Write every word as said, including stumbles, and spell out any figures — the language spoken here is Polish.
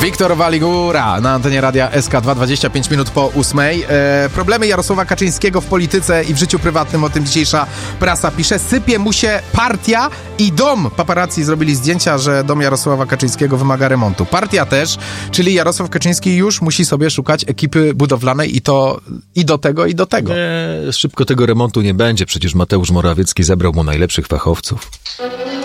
Wiktor Waligura na antenie radia S K dwa, dwadzieścia pięć minut po ósmej. E, problemy Jarosława Kaczyńskiego w polityce i w życiu prywatnym, o tym dzisiejsza prasa pisze. Sypie mu się partia i dom. Paparazzi zrobili zdjęcia, że dom Jarosława Kaczyńskiego wymaga remontu. Partia też, czyli Jarosław Kaczyński już musi sobie szukać ekipy budowlanej i to i do tego, i do tego. Nie, szybko tego remontu nie będzie. Przecież Mateusz Morawiecki zebrał mu najlepszych fachowców.